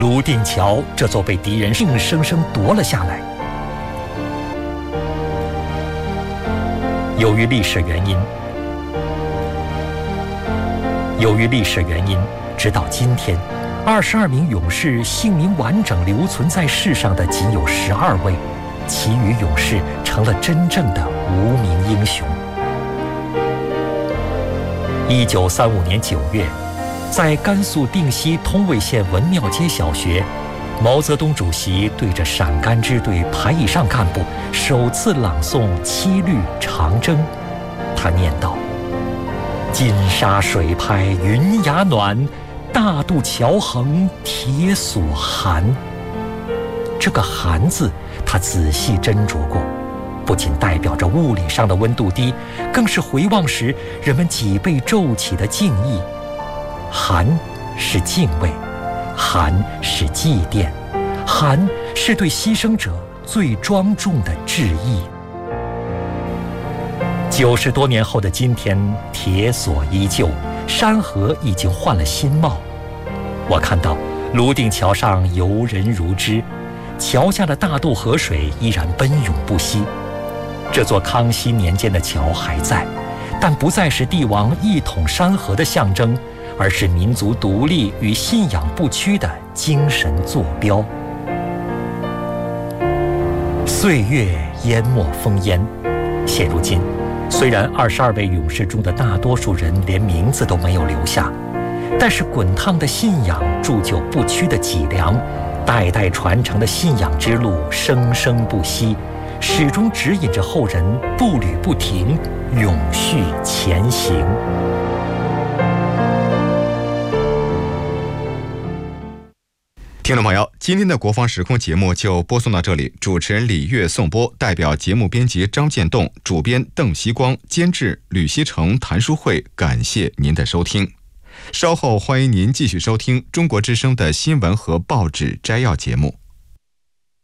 泸定桥这座被敌人硬生生夺了下来。由于历史原因，直到今天，22名勇士姓名完整留存在世上的仅有12位，其余勇士成了真正的无名英雄。1935年9月，在甘肃定西通渭县文庙街小学，毛泽东主席对着陕甘支队排以上干部首次朗诵《七律长征》，他念道：“金沙水拍云崖暖，大渡桥横铁索寒。”这个寒字他仔细斟酌过，不仅代表着物理上的温度低，更是回望时人们脊背骤起的敬意。寒是敬畏，寒是祭奠，寒是对牺牲者最庄重的致意。90多年后的今天，铁索依旧，山河已经换了新貌。我看到泸定桥上游人如织，桥下的大渡河水依然奔涌不息。这座康熙年间的桥还在，但不再是帝王一统山河的象征，而是民族独立与信仰不屈的精神坐标。岁月淹没烽烟，现如今，虽然22位勇士中的大多数人连名字都没有留下，但是滚烫的信仰铸就不屈的脊梁，代代传承的信仰之路生生不息，始终指引着后人步履不停，永续前行。 听众朋友，今天的国防时空节目就播送到这里，主持人李悦颂播，代表节目编辑张建栋，主编邓锡光，监制吕锡成、谭书慧，感谢您的收听。稍后欢迎您继续收听中国之声的新闻和报纸摘要节目。